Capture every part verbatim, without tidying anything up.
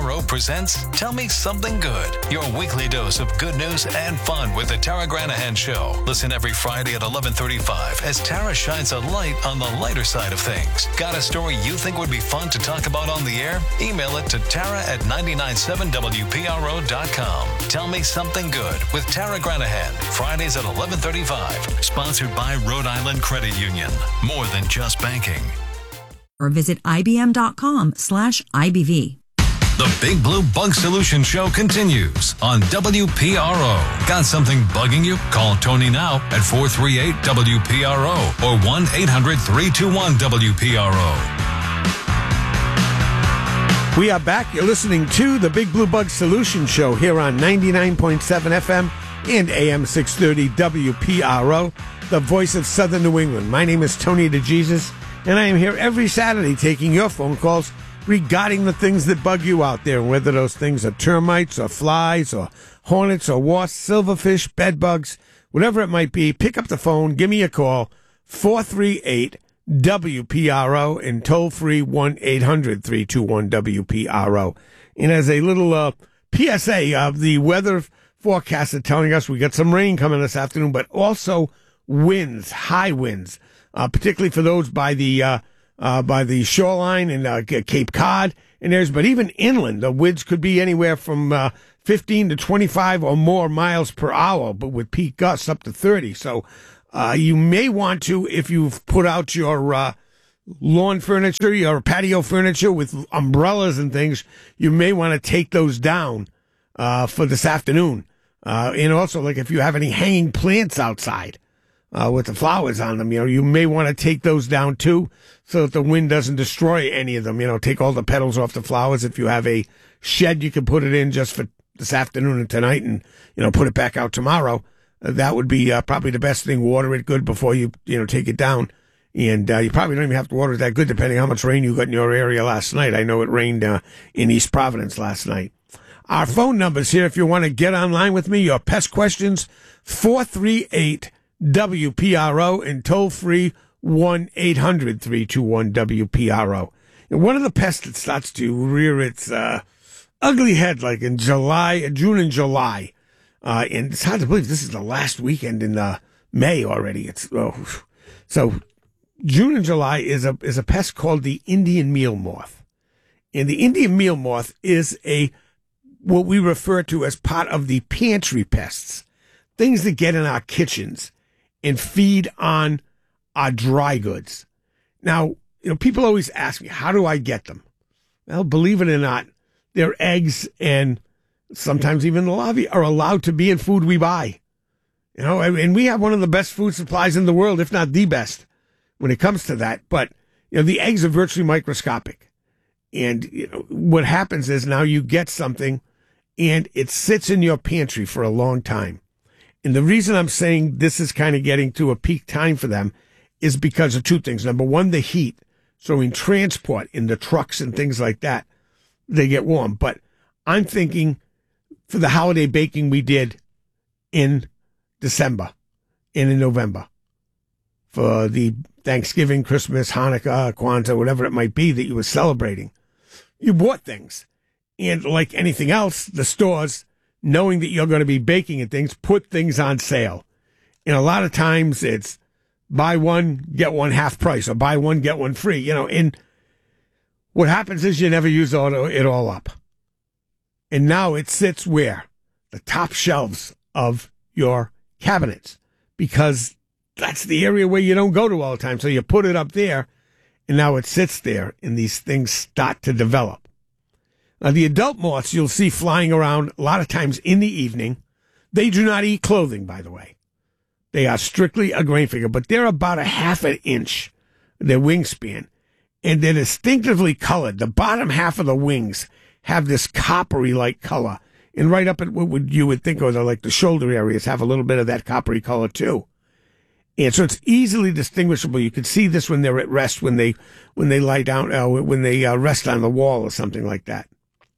R O presents Tell Me Something Good, your weekly dose of good news and fun with the Tara Granahan Show. Listen every Friday at eleven thirty-five as Tara shines a light on the lighter side of things. Got a story you think would be fun to talk about on the air? Email it to Tara at nine nine seven W P R O dot com. Tell Me Something Good with Tara Granahan, Fridays at eleven thirty-five. Sponsored by Rhode Island Credit Union. More than just banking. Or visit ibm.com slash IBV. The Big Blue Bug Solution Show continues on W P R O. Got something bugging you? Call Tony now at four three eight W P R O or one eight hundred three two one W P R O. We are back. You're listening to the Big Blue Bug Solution Show here on ninety-nine point seven F M and A M six thirty W P R O, the voice of Southern New England. My name is Tony DeJesus, and I am here every Saturday taking your phone calls regarding the things that bug you out there, whether those things are termites or flies or hornets or wasps, silverfish, bed bugs, whatever it might be. Pick up the phone, give me a call, four three eight W P R O, and toll free one eight hundred three two one W P R O. And as a little uh, P S A, uh, the weather forecaster telling us we got some rain coming this afternoon, but also winds, high winds, uh, particularly for those by the uh, uh, by the shoreline and uh, Cape Cod and there's, but even inland, the winds could be anywhere from uh, fifteen to twenty-five or more miles per hour, but with peak gusts up to thirty. So uh, you may want to, if you've put out your uh, lawn furniture, your patio furniture with umbrellas and things, you may want to take those down uh, for this afternoon. Uh, and also, like if you have any hanging plants outside uh, with the flowers on them, you know, you may want to take those down too, so that the wind doesn't destroy any of them. You know, take all the petals off the flowers. If you have a shed, you can put it in just for this afternoon and tonight, and you know, put it back out tomorrow. Uh, that would be uh, probably the best thing. Water it good before you you know take it down, and uh, you probably don't even have to water it that good, depending on how much rain you got in your area last night. I know it rained uh, in East Providence last night. Our phone numbers here, if you want to get online with me, your pest questions, four three eight W P R O and toll free one eight hundred three two one W P R O. And one of the pests that starts to rear its uh, ugly head like in July, June and July, uh, and it's hard to believe this is the last weekend in uh, May already. It's oh. So June and July is a is a pest called the Indian meal moth, and the Indian meal moth is a what we refer to as part of the pantry pests, things that get in our kitchens and feed on our dry goods. Now, you know, people always ask me, how do I get them? Well, believe it or not, their eggs and sometimes even the larvae are allowed to be in food we buy. You know, and we have one of the best food supplies in the world, if not the best, when it comes to that. But, you know, the eggs are virtually microscopic. And, you know, what happens is now you get something and it sits in your pantry for a long time. And the reason I'm saying this is kind of getting to a peak time for them is because of two things. Number one, the heat. So in transport, in the trucks and things like that, they get warm. But I'm thinking for the holiday baking we did in December and in November, for the Thanksgiving, Christmas, Hanukkah, Kwanzaa, whatever it might be that you were celebrating, you bought things. And like anything else, the stores, knowing that you're going to be baking and things, put things on sale. And a lot of times it's buy one, get one half price, or buy one, get one free, you know. And what happens is you never use all, it all up. And now it sits where? The top shelves of your cabinets, because that's the area where you don't go to all the time. So you put it up there, and now it sits there, and these things start to develop. Now, the adult moths you'll see flying around a lot of times in the evening. They do not eat clothing, by the way. They are strictly a grain figure, but they're about a half an inch, their wingspan, and they're distinctively colored. The bottom half of the wings have this coppery-like color, and right up at what would you would think of the, like the shoulder areas have a little bit of that coppery color too. And so it's easily distinguishable. You can see this when they're at rest, when they when they lie down, uh, when they uh, rest on the wall or something like that.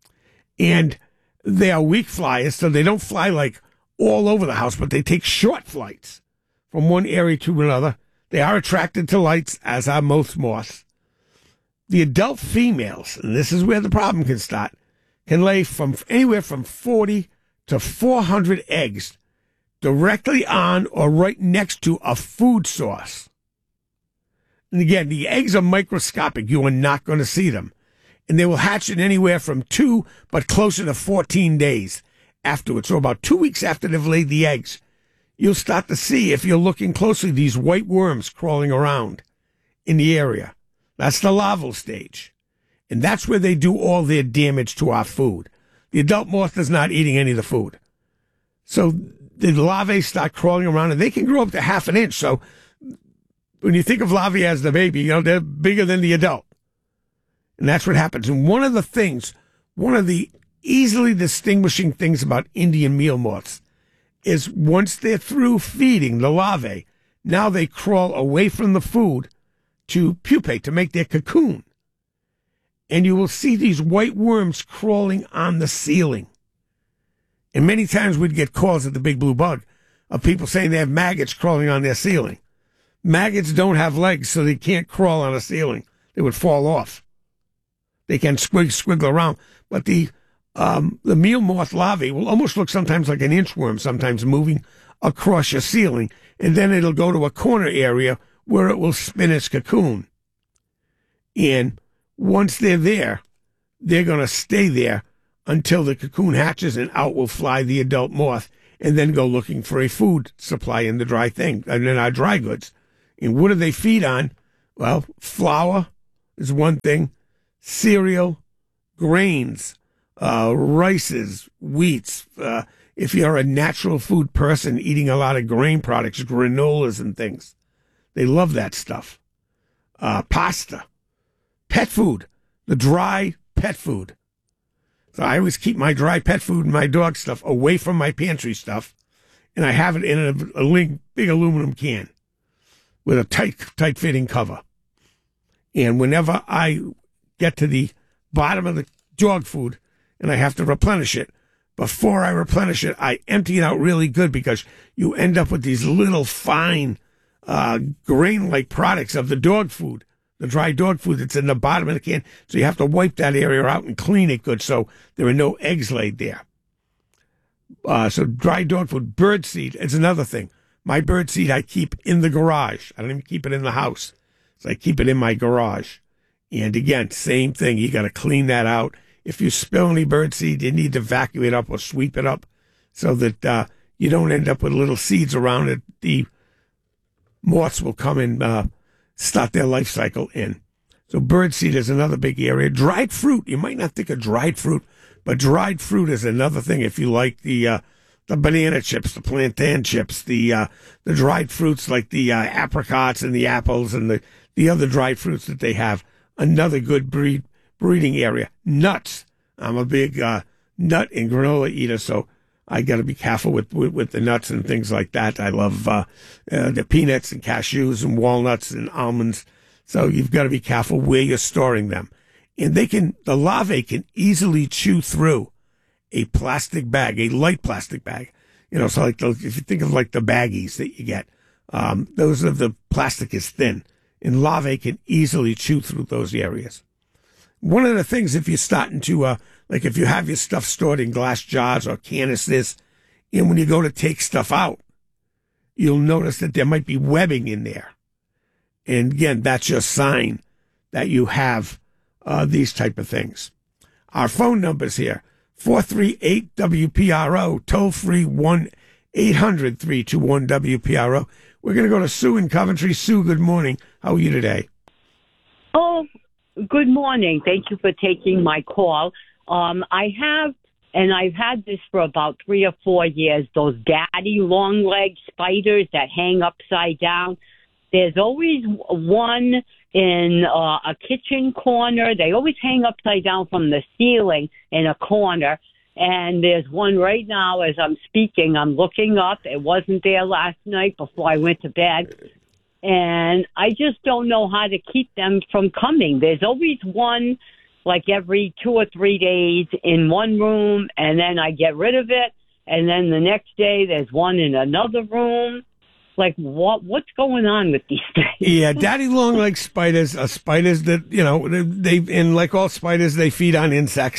And they are weak flyers, so they don't fly like all over the house, but they take short flights from one area to another. They are attracted to lights, as are most moths. The adult females, and this is where the problem can start, can lay from anywhere from forty to four hundred eggs directly on or right next to a food source. And again, the eggs are microscopic. You are not going to see them. And they will hatch in anywhere from two, but closer to fourteen days afterwards. So about two weeks after they've laid the eggs, you'll start to see, if you're looking closely, these white worms crawling around in the area. That's the larval stage. And that's where they do all their damage to our food. The adult moth is not eating any of the food. So the larvae start crawling around, and they can grow up to half an inch. So when you think of larvae as the baby, you know, they're bigger than the adult. And that's what happens. And one of the things, one of the easily distinguishing things about Indian meal moths is once they're through feeding the larvae, now they crawl away from the food to pupate, to make their cocoon. And you will see these white worms crawling on the ceiling. And many times we'd get calls at the Big Blue Bug of people saying they have maggots crawling on their ceiling. Maggots don't have legs, so they can't crawl on a ceiling. They would fall off. They can squig, squiggle around. But the um, the meal moth larvae will almost look sometimes like an inchworm, sometimes moving across your ceiling. And then it'll go to a corner area where it will spin its cocoon. And once they're there, they're going to stay there until the cocoon hatches, and out will fly the adult moth, and then go looking for a food supply in the dry thing, and in our dry goods. And what do they feed on? Well, flour is one thing, cereal, grains, uh, rices, wheats. Uh, if you're a natural food person eating a lot of grain products, granolas and things, they love that stuff. Uh, pasta, pet food, the dry pet food. So I always keep my dry pet food and my dog stuff away from my pantry stuff, and I have it in a, a big aluminum can with a tight, tight-fitting cover. And whenever I get to the bottom of the dog food and I have to replenish it, before I replenish it, I empty it out really good, because you end up with these little fine uh, grain-like products of the dog food, the dry dog food that's in the bottom of the can. So you have to wipe that area out and clean it good so there are no eggs laid there. Uh, so dry dog food. Bird seed is another thing. My bird seed I keep in the garage. I don't even keep it in the house. So I keep it in my garage. And again, same thing. You got to clean that out. If you spill any bird seed, you need to vacuum it up or sweep it up so that uh, you don't end up with little seeds around it. The moths will come and uh, start their life cycle in. So bird seed is another big area. Dried fruit. You might not think of dried fruit, but dried fruit is another thing. If you like the uh, the banana chips, the plantain chips, the uh, the dried fruits like the uh, apricots and the apples and the, the other dried fruits that they have, another good breed breeding area. Nuts. I'm a big uh, nut and granola eater, so I got to be careful with, with, with the nuts and things like that. I love uh, uh, the peanuts and cashews and walnuts and almonds. So you've got to be careful where you're storing them. And they can, the larvae can easily chew through a plastic bag, a light plastic bag. You know, so like those, if you think of like the baggies that you get, um, those of the plastic is thin, and larvae can easily chew through those areas. One of the things, if you're starting to, uh, like if you have your stuff stored in glass jars or canisters, and when you go to take stuff out, you'll notice that there might be webbing in there. And again, that's your sign that you have uh, these type of things. Our phone number's here, four three eight W P R O, toll free one eight hundred three two one W P R O. We're going to go to Sue in Coventry. Sue, good morning. How are you today? Oh, good morning. Thank you for taking my call. Um, I have, and I've had this for about three or four years, those daddy long-leg spiders that hang upside down. There's always one in uh, a kitchen corner. They always hang upside down from the ceiling in a corner. And there's one right now as I'm speaking. I'm looking up. It wasn't there last night before I went to bed. And I just don't know how to keep them from coming. There's always one like every two or three days in one room, and then I get rid of it. And then the next day there's one in another room. Like, what? What's going on with these things? Yeah, daddy long leg spiders are spiders that, you know, they, and like all spiders, they feed on insects.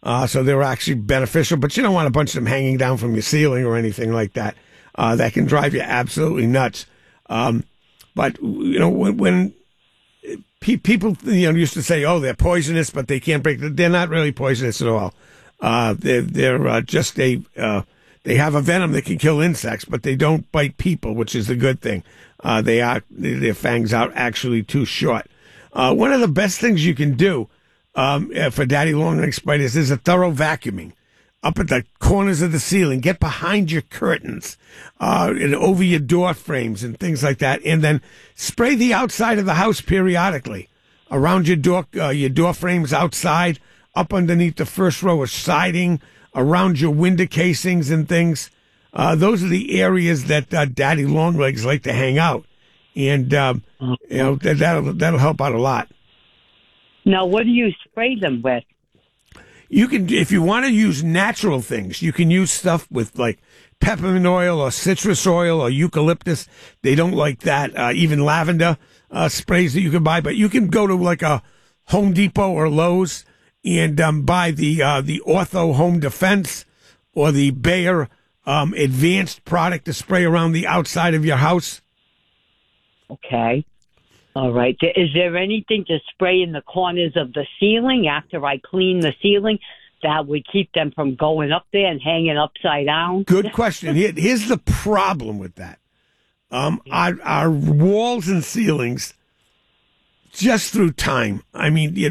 Uh, so they're actually beneficial, but you don't want a bunch of them hanging down from your ceiling or anything like that. Uh, that can drive you absolutely nuts. Um, but, you know, when, when pe- people, you know, used to say, oh, they're poisonous, but they can't break, they're not really poisonous at all. Uh, they're, they're uh, just a, uh, they have a venom that can kill insects, but they don't bite people, which is the good thing. Uh, they are, their fangs are actually too short. Uh, one of the best things you can do um, for daddy long-legged spiders is a thorough vacuuming up at the corners of the ceiling. Get behind your curtains uh, and over your door frames and things like that, and then spray the outside of the house periodically around your door, uh, your door frames outside, up underneath the first row of siding, around your window casings and things. Uh, those are the areas that uh, daddy longlegs like to hang out, and um, you know that, that'll that'll help out a lot. Now, what do you spray them with? You can, if you want to use natural things, you can use stuff with like peppermint oil or citrus oil or eucalyptus. They don't like that. Uh, even lavender uh, sprays that you can buy, but you can go to like a Home Depot or Lowe's and um, buy the uh, the Ortho Home Defense or the Bayer um, advanced product to spray around the outside of your house. Okay. All right. Is there anything to spray in the corners of the ceiling after I clean the ceiling that would keep them from going up there and hanging upside down? Good question. Here, here's the problem with that. Um, our, our walls and ceilings, just through time, I mean, you